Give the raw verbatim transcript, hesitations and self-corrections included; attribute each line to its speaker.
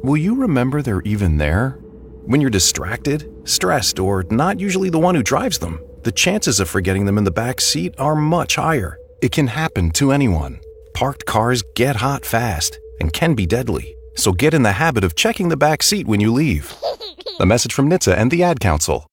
Speaker 1: will you remember they're even there? When you're distracted, stressed, or not usually the one who drives them, the chances of forgetting them in the back seat are much higher. It can happen to anyone. Parked cars get hot fast and can be deadly, so get in the habit of checking the back seat when you leave. A message from N H T S A and the Ad Council.